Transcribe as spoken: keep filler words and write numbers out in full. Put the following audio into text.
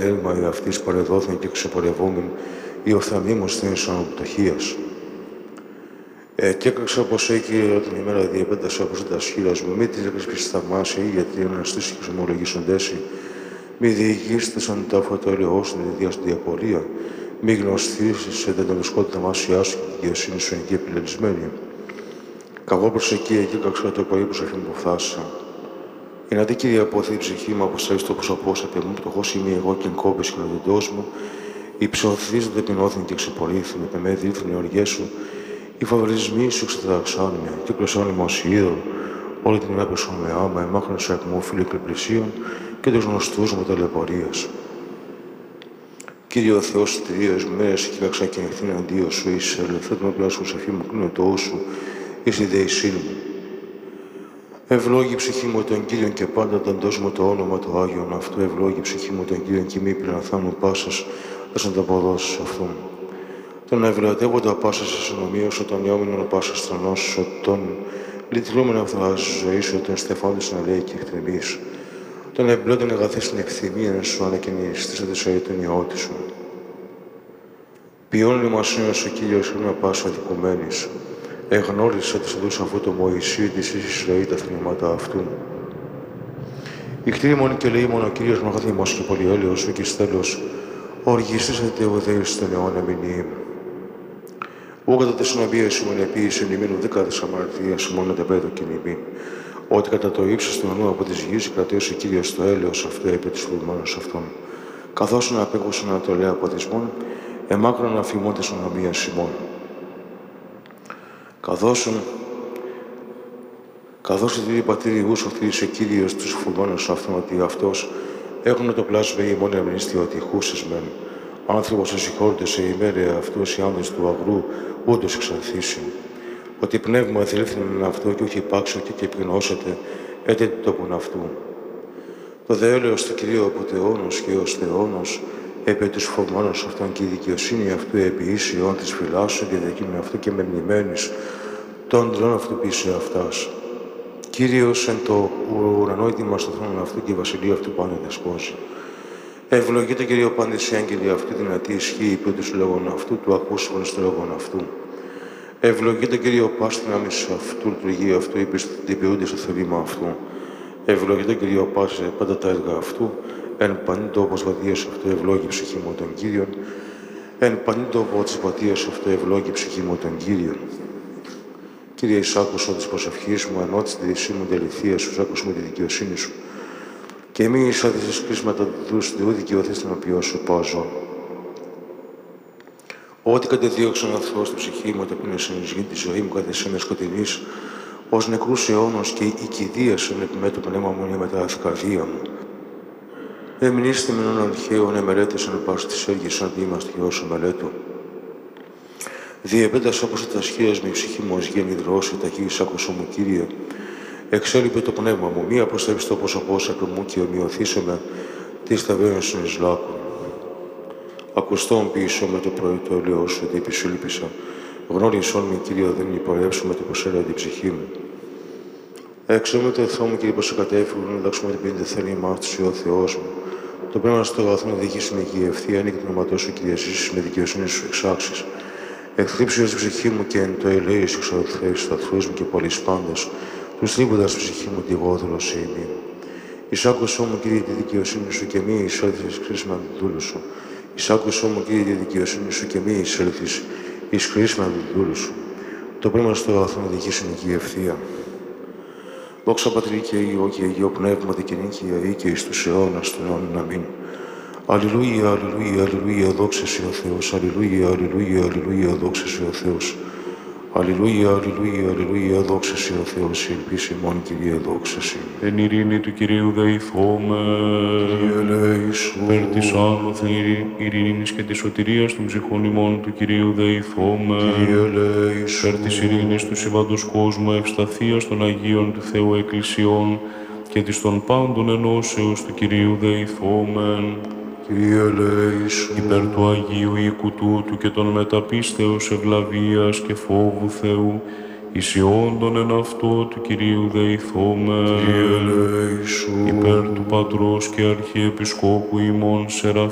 δέρμα η αυτής παρεδόθεν και ξεπορευόμην, η οφθαλμίμως θένης αναπτωχίας. Ε, και έκραξα πως έκυε την ημέρα διεπέτασα όπως τα σχήρας μου, μη της έκρυσπης θαυμάσια, γιατί αναστήσει και ξεμολογήσοντέσι, μη διηγήσετε σαν τάφα το έλεος σου, τη δία στην διαπολία, μη γνωστήσεις σε τεντολοσκότητα μάσια σου και τη δικαιοσύνη σου εκεί επιλελισμένη. Καγώ προς εκεί, εκεί έκραξα το πρωί προσευχή μου που φτάσα. Η να δει, Κύριε, απόθει η ψυχή μου, αποστρέφει το προσωπό μου, πτωχός είμαι εγώ και εγκόπης και νοδοντός μου, οι ψωθίζονται πεινώθην και ξεπολύθην, με με δίλθουν οι οργές σου, οι φαβολισμοί σου ξεταραξάνε με, και πλωσόνι μου ως είδωλ, όλη την ημέρα πεσόν με άμα, εμάχνον σε ακμόφιλοι και πλησίων και τους γνωστούς μου ταλαιπωρίας. Κύριε ο Θεός της Τυρίας μέρες και καξά και νυχθήν αντίο σου, είσαι ελευθέτω με πλάσου σε μου κλείνω το όσου, είσαι η δεησύνη μου. Ευλόγη ψυχή μου τον Κύριον και πάντα τον δώσουμε το όνομα του Άγιον αυτού. Ευλόγη ψυχή μου τον Κύριον και μη πληναθάνου πάσας, δώσ' να τα αποδώσεις αυτόν. Τον ευλατεύοντα πάσας αστυνομία σου, τον ιόμενον πάσας στρανός σου, τον λυτρούμενο αυθράς ζωή σου, τον στεφάντος να λέει και εκτρεμείς. Τον εμπλώτον αγαθή στην ευθυμία σου, ανακαινιστήσα τη ζωή των ιώτη σου. Ποιόν ημασίων σου, Κύριος, είναι πάσα δικουμένης. Εγνώρισε της οδούς αφού το Μωυσή της ίσης ροή τα θρηνήματα αυτού. Ικτήμων και λεήμων ο Κύριος μαγαθήμος και πολυέλεος σου και στέλος, οργιστήσατε ο Δεός στον αιώνα μηνύμ. Ού κατά τη συνομία σου με επίηση νημίνου δεκάδες αμαρτίας μόνο τα πέδο και νημίν. Ότι κατά το ύψος του ουρανού από της γης κρατήσει ο Κύριος το έλεος αυτό επί της φρουρμάνος αυτών. Καθώς να απέχουσαν ανατολέα από δυσμών, εμάκρον αφημών της ονομίας σημών. Καθώς καθώς η πατήρ Ιούς οφθήρισε ο Κύριος τους φουρμάνους αυτών ότι αυτός έχουν το πλάσμα η μόνη αμνηστή ότι χούσες μεν. Άνθρωπος ασυγχώρεται σε ημέρια αυτός οι άνδρες του αγρού όντως εξαρθήσει. Ότι πνεύμα θελήθην αυτό και όχι υπάξω και και πεινώσετε, έτε του τόπον αυτού. Το δε έλεος του Κυρίου από τεώνος και ως θεώνος, επί τους φοβμάνους αυτών και η δικαιοσύνη αυτού επί ίσιον της φυλάσσου και δεκίνη αυτού και μεμνημένης, τον δρόν αυτού πίσω αυτάς. Κύριος εν το ουρανό έτοιμα στο θρόνο αυτού και η βασιλεία αυτού πάντα δεσπόζει. Ευλογείτε Κύριο πάντες οι άγγελοι αυτού δυνατή ισχύ υπό τους λόγων αυτού, του ακούσιμον στο λόγον αυτού. Ευλογείτε Κύριο πάστην άμεση αυτού, λειτουργία αυτού, υπηούνται στο θελήμα αυτού. Ευλογείτε Κύριο πάσε πάντα τα έργα αυτού, εν πανί τόπος βαδίας αυτού, ευλόγη ψυχή μου των Κύριων. Εν πανί τόπο της πατίας αυτού, ευλόγη ψυχή μου των Κύριων. Κύριε, εις άκουσο της προσευχής μου, ανώτης τη δυσή μου τεληθεία σου, άκουσο με τη δικαιοσύνη σου. Και μη εις άδεισες κρίσματα του Θεού δικαιωθείς την οποία σου πάζω. Ό,τι κατεδίωξαν αθώος στην ψυχή μου, ταπείνωσαν εις γη τη ζωή μου, καθεσένε σκοτεινής, ως νεκρούς αιώνος και η κηδίασον επιμέ το πνεύμα μου με τα καρδία μου. Εμνήστε με έναν αρχαίον εμερέτησαν πάση της έργης, σαν είμαστε και όσο μελέτω. Διεπέτασα όπως τα σχήρας με η ψυχή μου ως γέννη δρόση, τα γης άκουσο μου, Κύριε. Εξέλιπε το πνεύμα μου, μη αποστρέψει το πρόσωπό σου από μου και ομοιωθήσεμε τη σταβαίων σου εις λάκων. Ακουστόν πίσω με το πρωί το έλεος σου, ότι επισύλληπησα. Γνώρισόν με, Κύριε, δεν υπορρεύσω με το προσέλα την ψυχή μου. Έξω με το εθώ μου, Κύριε, πως σε κατέφυγουν, να δάξουμε την πέντε θέλημά του, ο Θεός μου. Το πνεύμα στο αγαθό να διοικήσει με υγεία ευθεία, είναι και το πνευματό σου, Κύριε, ζήσεις με δικαιοσύνη σου εξάξεις. Εχθρύψει την ψυχή μου και εν το ελέη σου εξορθρέει στου αθρούς μου και πολλοί πάντες. Τους τρίποντας στην ψυχή μου τη γόδρωση ημί. Εισάκουσό μου, Κύριε, τη δικαιοσύνη σου και μη εισέλθεις κρίσιμα του δούλου σου. Εισάκουσό μου, Κύριε, τη δικαιοσύνη σου και μη εισέλθεις εις κρίσιμα του δούλου σου. Το πνεύμα στο αγαθό να διοικήσει η ευθεία. Δόξα Πατρί και Υιό και Αγίο Πνεύμα και νίκη ή και εις τους αιώνας των αιώνων. Αμήν. Αλληλούια, αλληλούια, αλληλούια, δόξα σε ο Θεός. Αλληλούια, αλληλούια, αλληλούια, δόξα σε ο Θεός. Αλληλούια, αλληλούια, αλληλούια, δόξα σε ο Θεός, ελπίση μόν, Κύριε, δόξα σε. Εν ειρήνη του Κυρίου δεηθώμε, Κύριε ελέησον. Περ της άνωθεν ειρήνης και της σωτηρίας των ψυχών ημών του Κυρίου δεηθώμε, Κύριε ελέησον. Περ της ειρήνης του συμβάντος κόσμου, ευσταθίας των Αγίων του Θεού Εκκλησιών και της των πάντων ενώσεως του Κυρίου δεηθώμεν. Κύριε ελέησον. Υπέρ του Αγίου οίκου τούτου και των μεταπίστεως ευλαβίας και φόβου Θεού, ισιόντων εν αυτό του Κυρίου δεηθώμεν. Κύριε ελέησον. Υπέρ του Πατρός και Αρχιεπισκόπου ημών Σεραφείμ,